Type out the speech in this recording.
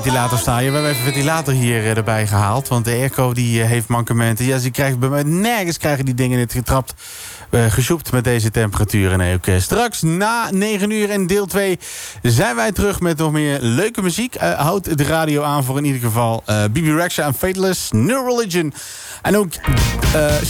Ventilator staan. We hebben even ventilator hier erbij gehaald. Want de airco die heeft mankementen. Ja, ze krijgen bij mij nergens krijgen die dingen net getrapt. Gesjoept met deze temperaturen. Nee, ook straks na 9 uur in deel 2 zijn wij terug met nog meer leuke muziek. Houd de radio aan voor in ieder geval Bibi Rexha en Fateless, No Religion. En ook